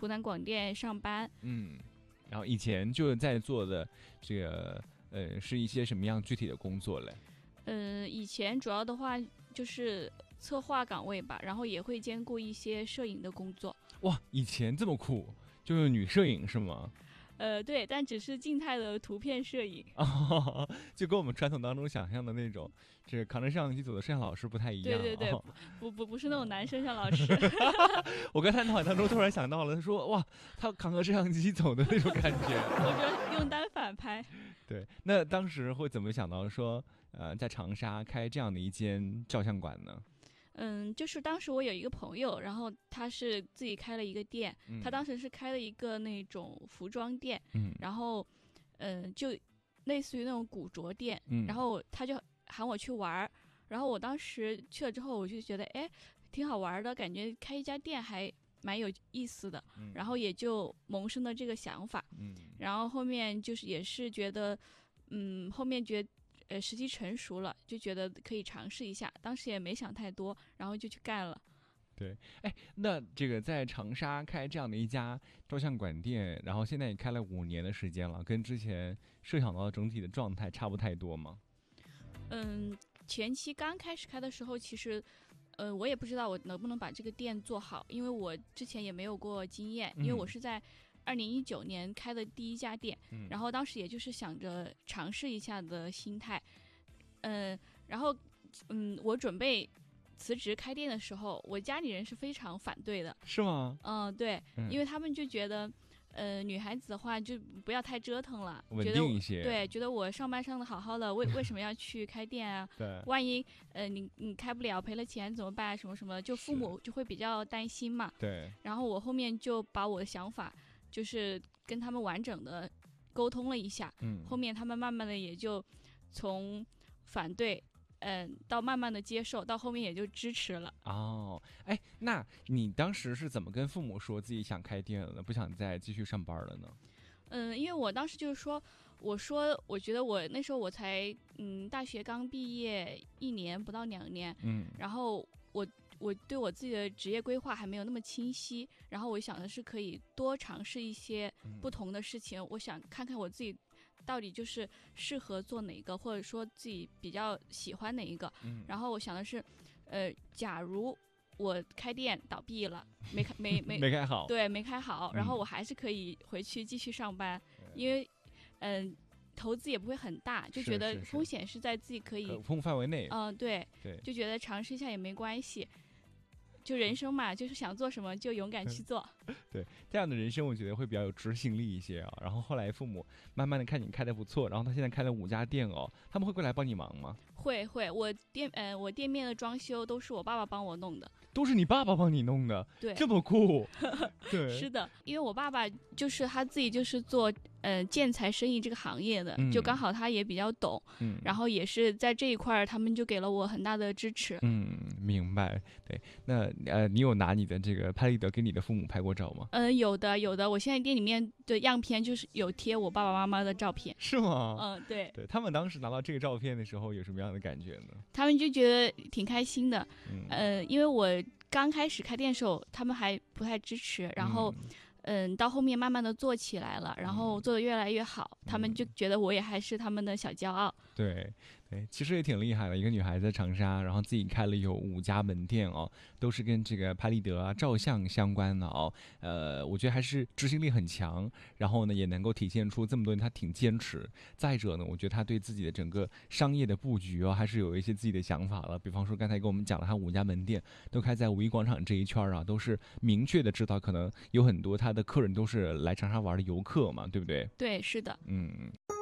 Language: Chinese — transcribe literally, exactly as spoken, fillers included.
浦南广电上班。 嗯，然后以前就在做的这个呃是一些什么样具体的工作嘞？ 呃，以前主要的话就是策划岗位吧，然后也会兼顾一些摄影的工作。 哇，以前这么酷，就是女摄影是吗？ 呃，对，但只是静态的图片摄影。 哦，就跟我们传统当中想象的那种，这扛着摄像机走的摄像老师不太一样。 对对对， 哦、 不不不是那种男摄像老师。 我刚才脑海当中突然想到了，他说哇，他扛着摄像机走的那种感觉。 或者用单反拍。 对，那当时会怎么想到说，呃，在长沙开这样的一间照相馆呢？ 嗯，就是当时我有一个朋友，然后他是自己开了一个店， 嗯、 他当时是开了一个那种服装店， 嗯， 然后，嗯、呃，就类似于那种古着店， 嗯， 然后他就喊我去玩儿，然后我当时去了之后，我就觉得，哎，挺好玩的，感觉开一家店还蛮有意思的， 嗯、 然后也就萌生了这个想法， 嗯， 然后后面就是也是觉得，嗯，后面觉得。呃，时机成熟了，就觉得可以尝试一下，当时也没想太多，然后就去干了。 对，哎，那这个在长沙开这样的一家照相馆店，然后现在也开了五年的时间了，跟之前设想到的整体的状态差不太多吗？ 嗯，前期刚开始开的时候，其实，呃，我也不知道我能不能把这个店做好，因为我之前也没有过经验， 嗯、 因为我是在二零一九年开的第一家店， 嗯、 然后当时也就是想着尝试一下的心态，嗯、呃，然后，嗯，我准备辞职开店的时候，我家里人是非常反对的。 是吗？ 嗯，对， 嗯、 因为他们就觉得。呃，女孩子的话就不要太折腾了， 稳定一些。 对，觉得我上班上的好好的，为为什么要去开店啊？ 对， 万一呃你你开不了，赔了钱怎么办？什么什么，就父母就会比较担心嘛。 对。 然后我后面就把我的想法，就是跟他们完整的沟通了一下。 嗯。 后面他们慢慢的也就从反对。嗯，到慢慢的接受，到后面也就支持了。 哦，哎，那你当时是怎么跟父母说自己想开店了呢？不想再继续上班了呢？ 嗯，因为我当时就是说，我说我觉得我那时候我才嗯大学刚毕业一年不到两年， 嗯， 然后我我对我自己的职业规划还没有那么清晰，然后我想的是可以多尝试一些不同的事情，嗯、我想看看我自己。到底就是适合做哪个，或者说自己比较喜欢哪一个。 嗯， 然后我想的是，呃，假如我开店倒闭了，没开没没没开好， 对，没开好，然后我还是可以回去继续上班，嗯、因为嗯、呃，投资也不会很大，就觉得风险是在自己可以可控范围内。 嗯、呃，对对， 就觉得尝试一下也没关系。就人生嘛，就是想做什么就勇敢去做。 对，这样的人生我觉得会比较有执行力一些啊。然后后来父母慢慢的看你开的不错，然后他现在开了五家店哦，他们会过来帮你忙吗？ 会会，我店呃我店面的装修都是我爸爸帮我弄的。 都是你爸爸帮你弄的？ 对， 这么酷。对， 是的，因为我爸爸就是他自己就是做呃建材生意这个行业的， 嗯、 就刚好他也比较懂， 嗯， 然后也是在这一块他们就给了我很大的支持。 嗯，明白。对，那呃，你有拿你的这个拍立得给你的父母拍过照吗？ 嗯、呃，有的有的，我现在店里面的样片就是有贴我爸爸妈妈的照片。 是吗？ 嗯，对。 对，他们当时拿到这个照片的时候有什么样的感觉呢？ 他们就觉得挺开心的。 嗯， 呃，因为我刚开始开店的时候，他们还不太支持，然后，嗯，嗯到后面慢慢的做起来了，然后做的越来越好，嗯、他们就觉得我也还是他们的小骄傲。 对，对，其实也挺厉害的，一个女孩子在长沙，然后自己开了有五家门店哦，都是跟这个拍立得啊、照相相关的哦。呃，我觉得还是执行力很强，然后呢，也能够体现出这么多人她挺坚持。再者呢，我觉得她对自己的整个商业的布局哦，还是有一些自己的想法了。比方说刚才跟我们讲了，她五家门店都开在五一广场这一圈啊，都是明确的知道，可能有很多她的客人都是来长沙玩的游客嘛，对不对？ 对，是的。 嗯。